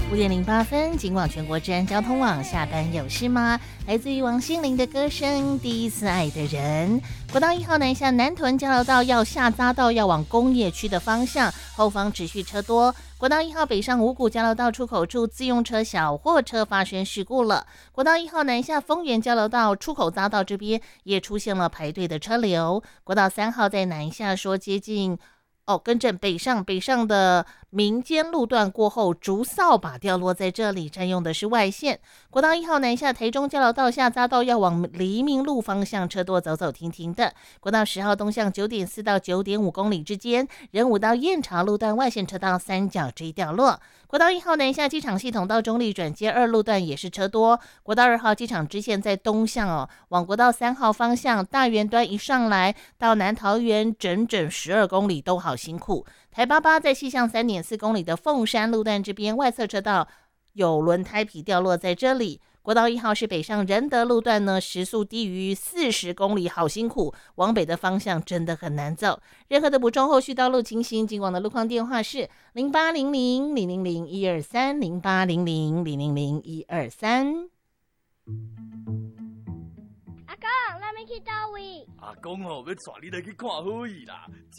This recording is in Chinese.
5:08，警广全国治安交通网，下班有事吗？来自于王心凌的歌声《第一次爱的人》。国道1号南下南屯交流道要下匝道，要往工业区的方向，后方持续车多。国道1号北上五股交流道出口处，自用车、小货车发生事故了。国道1号南下丰原交流道出口匝道这边也出现了排队的车流。国道3号在南下说接近。更正北上的民间路段过后，竹扫把掉落在这里，占用的是外线。国道1号南下台中交流道下匝道要往黎明路方向，车多走走停停的。国道10号东向9.4到9.5公里之间，仁武到燕巢路段外线车道三角锥掉落。国道1号南下机场系统到中立转接2路段也是车多。国道2号机场支线在东向往国道3号方向大园端一上来到南桃园整整12公里都好辛苦。台88在西向3.4公里的凤山路段这边外侧车道有轮胎皮掉落在这里。国道1号是北上仁德路段呢，时速低于40公里，好辛苦，往北的方向真的很难走。任何的补充后续道路情形，警广的路况电话是0800000123 0800000123。 阿公，咱要去倒位？ 阿公要带你来去看好戏啦。